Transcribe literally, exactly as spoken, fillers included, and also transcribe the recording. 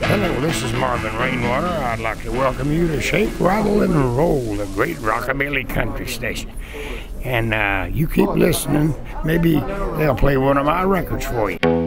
Hello, this is Marvin Rainwater. I'd like to welcome you to Shake, Rattle, and Roll, the great rockabilly country station. And uh, you keep listening. Maybe they'll play one of my records for you.